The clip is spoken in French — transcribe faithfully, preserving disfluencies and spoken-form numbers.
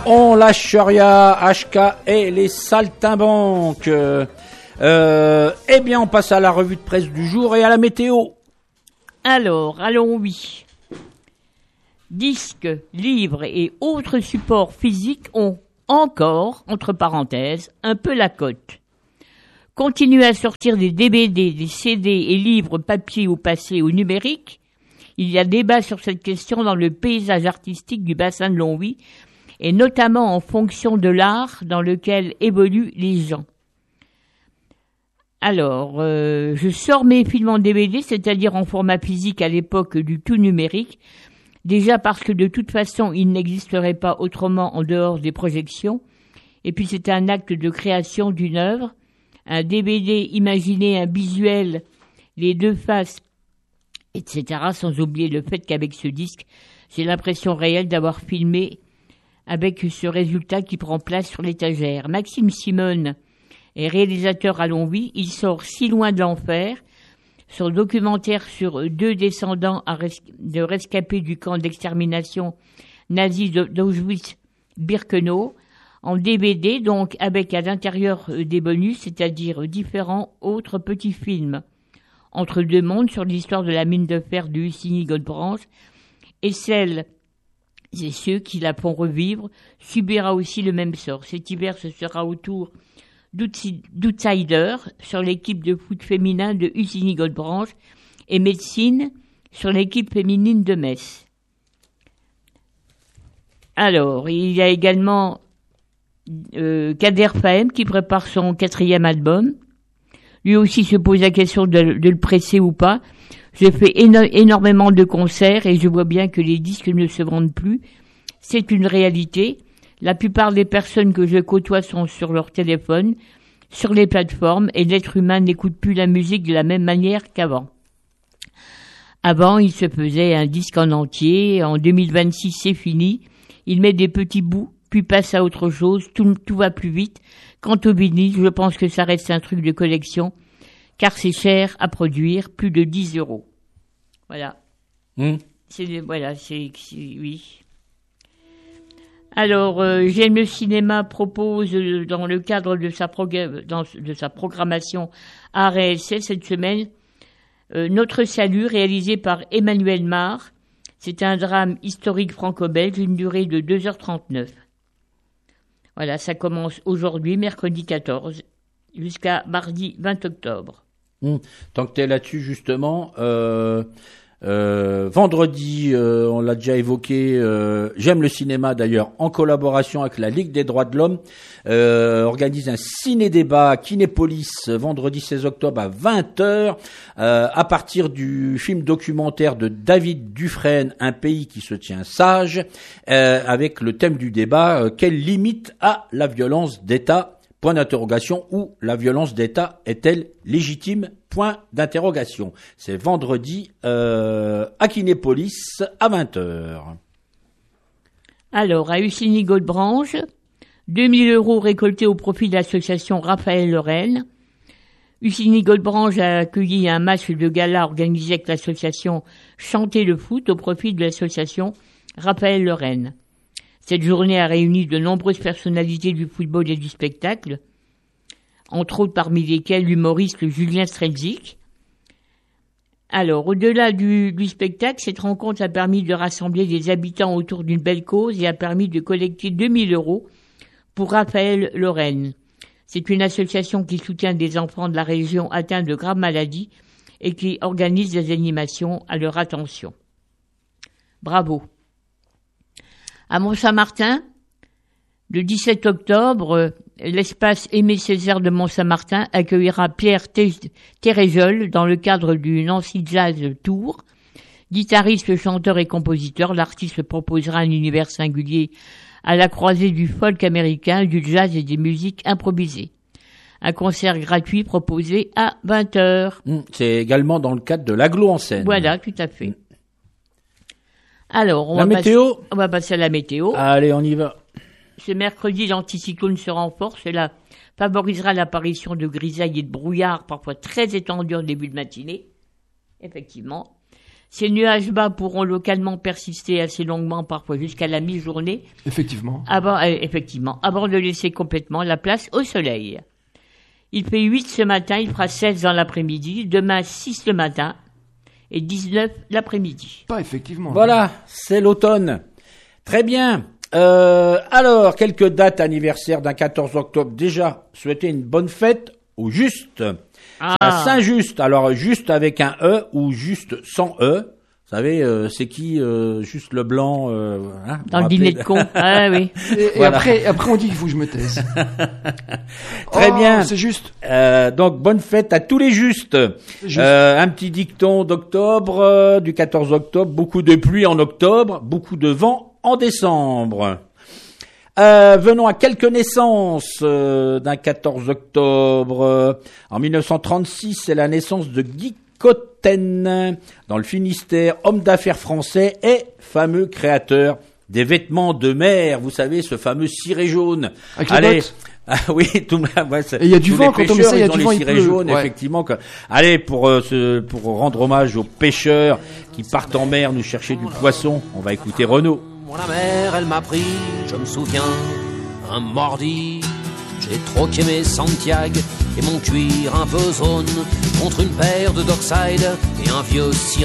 On lâche rien, H K et les saltimbanques. Euh, eh bien, on passe à la revue de presse du jour et à la météo. Alors, allons oui. Disques, livres et autres supports physiques ont encore, entre parenthèses, un peu la cote. Continuer à sortir des D V D, des C D et livres papier ou passés au numérique. Il y a débat sur cette question dans le paysage artistique du bassin de Longwy, et notamment en fonction de l'art dans lequel évoluent les gens. Alors, euh, je sors mes films en D V D, c'est-à-dire en format physique à l'époque du tout numérique, déjà parce que de toute façon, il n'existerait pas autrement en dehors des projections, et puis c'est un acte de création d'une œuvre. Un D V D, imaginez un visuel, les deux faces, et cetera, sans oublier le fait qu'avec ce disque, j'ai l'impression réelle d'avoir filmé avec ce résultat qui prend place sur l'étagère. Maxime Simone est réalisateur à Longwy. Il sort Si loin de l'enfer, son documentaire sur deux descendants à res- de rescapés du camp d'extermination nazi d'Auschwitz-Birkenau, en D V D, donc avec à l'intérieur des bonus, c'est-à-dire différents autres petits films. Entre deux mondes sur l'histoire de la mine de fer de Hussigny-Godebranche et celle et ceux qui la font revivre subira aussi le même sort. Cet hiver, ce sera au tour d'Outsider sur l'équipe de foot féminin de Hussigny-Godebranche et Médecine sur l'équipe féminine de Metz. Alors, il y a également euh, Kader Fahem qui prépare son quatrième album. Lui aussi se pose la question de, de le presser ou pas. Je fais éno- énormément de concerts et je vois bien que les disques ne se vendent plus. C'est une réalité. La plupart des personnes que je côtoie sont sur leur téléphone, sur les plateformes, et l'être humain n'écoute plus la musique de la même manière qu'avant. Avant, il se faisait un disque en entier. En deux mille vingt-six, c'est fini. Il met des petits bouts, puis passe à autre chose. Tout, tout va plus vite. Quant au vinyle, je pense que ça reste un truc de collection, car c'est cher à produire, plus de dix euros. Voilà. Mmh. C'est, voilà, c'est, c'est, oui. Alors, euh, J'aime le cinéma propose, euh, dans le cadre de sa, prog- dans, de sa programmation Art et Essai cette semaine, euh, Notre Salut, réalisé par Emmanuel Mar. C'est un drame historique franco-belge, une durée de deux heures trente-neuf. Voilà, ça commence aujourd'hui, mercredi quatorze, jusqu'à mardi vingt octobre. Mmh. Tant que tu es là-dessus, justement, euh, euh, vendredi, euh, on l'a déjà évoqué, euh, J'aime le cinéma d'ailleurs, en collaboration avec la Ligue des droits de l'homme, euh, organise un ciné-débat à Kinépolis, vendredi seize octobre à vingt heures, euh, à partir du film documentaire de David Dufresne, Un pays qui se tient sage, euh, avec le thème du débat, euh, quelle limite a la violence d'État ? Point d'interrogation, ou la violence d'État est-elle légitime? Point d'interrogation. C'est vendredi euh, à Kinépolis à vingt heures. Alors, à Hussigny-Godebranche, deux mille euros récoltés au profit de l'association Raphaël Lorraine. Hussigny-Godebranche a accueilli un match de gala organisé avec l'association Chanter le foot au profit de l'association Raphaël Lorraine. Cette journée a réuni de nombreuses personnalités du football et du spectacle, entre autres parmi lesquelles l'humoriste Julien Strelzik. Alors, au-delà du, du spectacle, cette rencontre a permis de rassembler des habitants autour d'une belle cause et a permis de collecter deux mille euros pour Raphaël Lorraine. C'est une association qui soutient des enfants de la région atteints de graves maladies et qui organise des animations à leur attention. Bravo. À Mont-Saint-Martin, le dix-sept octobre, l'espace Aimé Césaire de Mont-Saint-Martin accueillera Pierre Téréjol dans le cadre du Nancy Jazz Tour. Guitariste, chanteur et compositeur, l'artiste proposera un univers singulier à la croisée du folk américain, du jazz et des musiques improvisées. Un concert gratuit proposé à vingt heures. C'est également dans le cadre de l'Aglo en scène. Voilà, tout à fait. Alors, on la va météo passer, on va passer à la météo. Allez, on y va. Ce mercredi, l'anticyclone se renforce. Cela favorisera l'apparition de grisailles et de brouillards, parfois très étendus en début de matinée. Effectivement. Ces nuages bas pourront localement persister assez longuement, parfois jusqu'à la mi-journée. Effectivement. Avant, euh, effectivement, avant de laisser complètement la place au soleil. Il fait huit ce matin, il fera seize dans l'après-midi, demain six le matin et dix-neuf l'après-midi. Pas effectivement. Voilà, c'est l'automne. Très bien. Euh, alors, quelques dates anniversaires d'un quatorze octobre. Déjà, souhaiter une bonne fête au Juste. Ah. À Saint-Just. Alors, juste avec un E ou juste sans E. Vous savez, euh, c'est qui euh, juste le blanc euh, hein, Dans le dîner de con. Ah oui. Et, et Voilà. après, après, on dit qu'il faut que je me taise. Très Oh, bien. C'est juste. Euh, donc, bonne fête à tous les justes. Juste. Euh, un petit dicton d'octobre, euh, du quatorze octobre. Beaucoup de pluie en octobre, beaucoup de vent en décembre. Euh, venons à quelques naissances euh, d'un quatorze octobre. Euh, en mille neuf cent trente-six, c'est la naissance de Guy Cotten, dans le Finistère, homme d'affaires français et fameux créateur des vêtements de mer. Vous savez, ce fameux ciré jaune. Avec les Allez. bottes. Ah oui, tout le ouais, Et il y a du tous vent les quand on met ça, il y a pêcheurs, du ils ont vent, les il cirés pleut. jaunes, Ouais. effectivement. Que... Allez, pour euh, ce, pour rendre hommage aux pêcheurs qui partent en mer nous chercher du poisson, on va écouter Renaud. Moi, la mer, elle m'a pris, je me souviens, un mardi. J'ai troqué mes Santiago et mon cuir un peu zone contre une paire de Dockside et un vieux ciré.